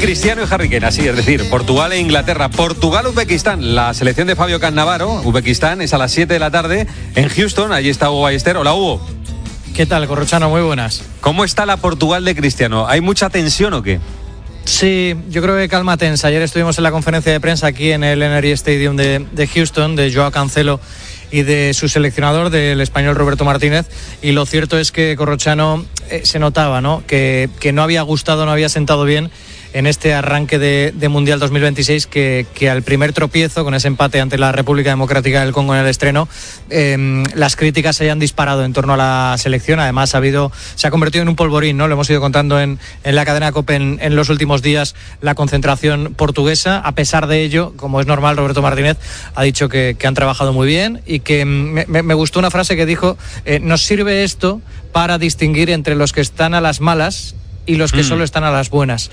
Cristiano y Harry Kane, así es decir, Portugal e Inglaterra. Portugal-Uzbekistán, la selección de Fabio Cannavaro, Uzbekistán, es a las 7 de la tarde en Houston. Allí está Hugo Ballester. Hola, Hugo. ¿Qué tal, Corrochano? Muy buenas. ¿Cómo está la Portugal de Cristiano? ¿Hay mucha tensión o qué? Sí, yo creo que calma tensa. Ayer estuvimos en la conferencia de prensa aquí en el NRG Stadium de Houston, de Joao Cancelo y de su seleccionador, del español Roberto Martínez, y lo cierto es que Corrochano se notaba, ¿no?, que no había gustado, no había sentado bien en este arranque de Mundial 2026, que al primer tropiezo, con ese empate ante la República Democrática del Congo en el estreno, las críticas se hayan disparado en torno a la selección. Además se ha convertido en un polvorín, ¿no? Lo hemos ido contando en la cadena COPE en los últimos días, la concentración portuguesa. A pesar de ello, como es normal, Roberto Martínez ha dicho que han trabajado muy bien, y que me gustó una frase que dijo: nos sirve esto para distinguir entre los que están a las malas y los que solo están a las buenas.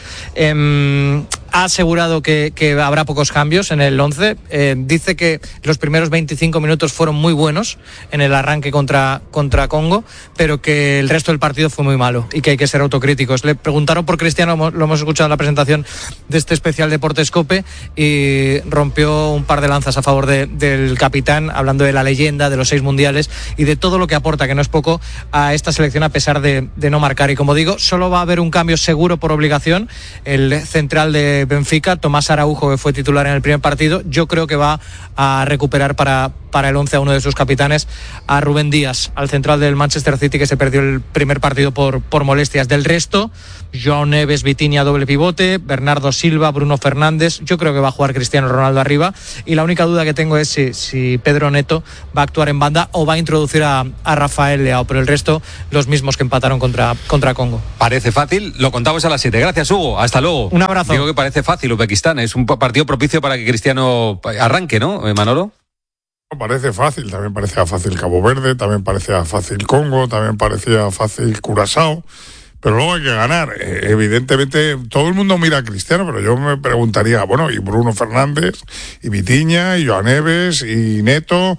Ha asegurado que habrá pocos cambios en el 11. Dice que los primeros 25 minutos fueron muy buenos en el arranque contra Congo, pero que el resto del partido fue muy malo y que hay que ser autocríticos. Le preguntaron por Cristiano, lo hemos escuchado en la presentación de este especial Deportes COPE, y rompió un par de lanzas a favor del capitán, hablando de la leyenda, de los 6 mundiales y de todo lo que aporta, que no es poco, a esta selección, a pesar de no marcar. Y como digo, solo va a haber un cambio seguro por obligación. El central de Benfica, Tomás Araujo, que fue titular en el primer partido, yo creo que va a recuperar para el 11 a uno de sus capitanes, a Rubén Díaz, al central del Manchester City, que se perdió el primer partido por molestias. Del resto, Joao Neves, Vitinha, doble pivote, Bernardo Silva, Bruno Fernández. Yo creo que va a jugar Cristiano Ronaldo arriba, y la única duda que tengo es si Pedro Neto va a actuar en banda o va a introducir a Rafael Leao, pero el resto los mismos que empataron contra Congo. Parece fácil, lo contamos a las 7. Gracias, Hugo, hasta luego. Un abrazo. Digo que parece fácil Uzbekistán, es un partido propicio para que Cristiano arranque, ¿no, Manolo? Parece fácil, también parecía fácil Cabo Verde, también parecía fácil Congo, también parecía fácil Curazao, pero luego hay que ganar. Evidentemente todo el mundo mira a Cristiano, pero yo me preguntaría, bueno, y Bruno Fernández, y Vitinha, y Joao Neves, y Neto,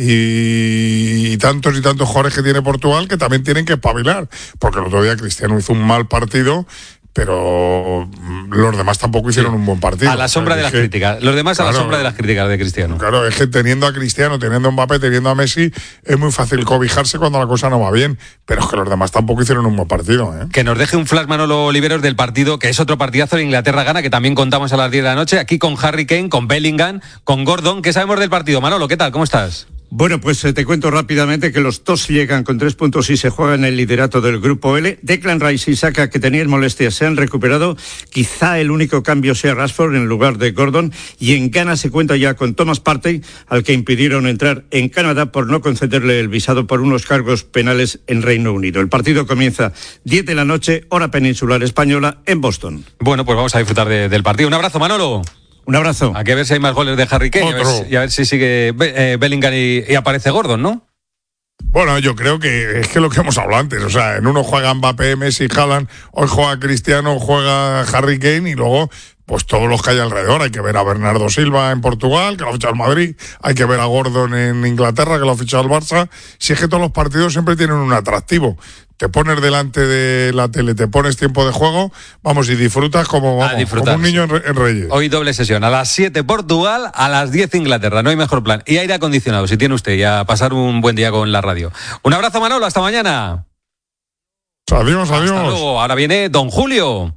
y tantos jugadores que tiene Portugal, que también tienen que espabilar, porque el otro día Cristiano hizo un mal partido, pero los demás tampoco hicieron un buen partido. A la sombra de las críticas. Los demás, claro, a la sombra de las críticas de Cristiano. Claro, es que teniendo a Cristiano, teniendo a Mbappé, teniendo a Messi, es muy fácil cobijarse cuando la cosa no va bien. Pero es que los demás tampoco hicieron un buen partido, ¿eh? Que nos deje un flash, Manolo Oliveros, del partido, que es otro partidazo de Inglaterra gana, que también contamos a las 10 de la noche, aquí con Harry Kane, con Bellingham, con Gordon. ¿Qué sabemos del partido? Manolo, ¿qué tal? ¿Cómo estás? Bueno, pues te cuento rápidamente que los dos llegan con 3 puntos y se juegan el liderato del grupo L. Declan Rice y Saka, que tenían molestias, se han recuperado. Quizá el único cambio sea Rashford en lugar de Gordon. Y en Ghana se cuenta ya con Thomas Partey, al que impidieron entrar en Canadá por no concederle el visado por unos cargos penales en Reino Unido. El partido comienza 10 de la noche, hora peninsular española, en Boston. Bueno, pues vamos a disfrutar del partido. Un abrazo, Manolo. Un abrazo. Hay que ver si hay más goles de Harry Kane y a ver si sigue Bellingham y aparece Gordon, ¿no? Bueno, yo creo que es que lo que hemos hablado antes, o sea, en uno juegan Mbappé, Messi, Haaland, hoy juega Cristiano, juega Harry Kane, y luego pues todos los que hay alrededor. Hay que ver a Bernardo Silva en Portugal, que lo ha fichado el Madrid, hay que ver a Gordon en Inglaterra, que lo ha fichado el Barça. Si es que todos los partidos siempre tienen un atractivo. Te pones delante de la tele, te pones tiempo de juego, vamos, y disfrutas como un niño en Reyes. Hoy doble sesión, a las 7 Portugal, a las 10 Inglaterra, no hay mejor plan. Y aire acondicionado, si tiene usted, y a pasar un buen día con la radio. Un abrazo, Manolo, hasta mañana. Adiós. Hasta luego. Ahora viene Don Julio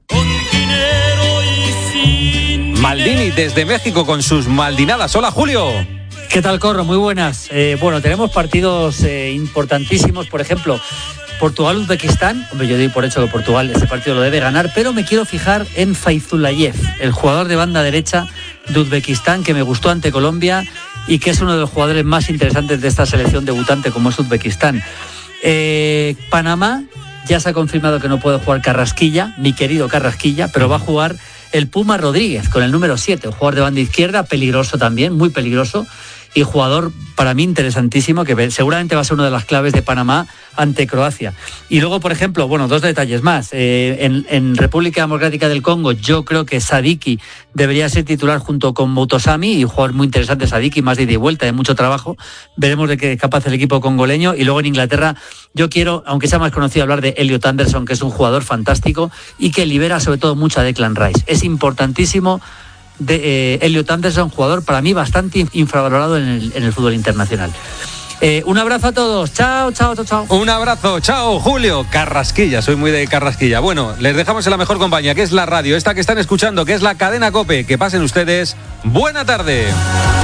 Maldini desde México con sus maldinadas. Hola, Julio. ¿Qué tal, Corro? Muy buenas. Bueno, tenemos partidos importantísimos, por ejemplo, Portugal-Uzbekistán. Hombre, yo doy por hecho que Portugal ese partido lo debe ganar, pero me quiero fijar en Faizullayev, el jugador de banda derecha de Uzbekistán, que me gustó ante Colombia y que es uno de los jugadores más interesantes de esta selección debutante como es Uzbekistán. Panamá, ya se ha confirmado que no puede jugar Carrasquilla, mi querido Carrasquilla, pero va a jugar el Puma Rodríguez con el número 7, un jugador de banda izquierda, peligroso también, muy peligroso. y jugador para mí interesantísimo, que seguramente va a ser una de las claves de Panamá ante Croacia. Y luego, por ejemplo, bueno, 2 detalles más. En República Democrática del Congo, yo creo que Sadiki debería ser titular junto con Moutosami, y un jugador muy interesante Sadiki, más de ida y vuelta, de mucho trabajo. Veremos de qué es capaz el equipo congoleño. Y luego en Inglaterra, yo quiero, aunque sea más conocido, hablar de Elliot Anderson, que es un jugador fantástico y que libera sobre todo mucho a Declan Rice. Es importantísimo Elliot Anderson, jugador para mí bastante infravalorado en el fútbol internacional. Un abrazo a todos. Chao. Un abrazo. Chao, Julio. Carrasquilla, soy muy de Carrasquilla. Bueno, les dejamos en la mejor compañía, que es la radio, esta que están escuchando, que es la cadena COPE. Que pasen ustedes buena tarde.